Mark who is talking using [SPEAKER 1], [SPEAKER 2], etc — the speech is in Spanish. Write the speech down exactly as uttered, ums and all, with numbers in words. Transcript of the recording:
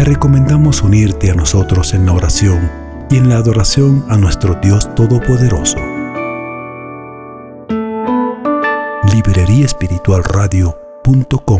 [SPEAKER 1] te recomendamos unirte a nosotros en la oración y en la adoración a nuestro Dios Todopoderoso. librería espiritual radio punto com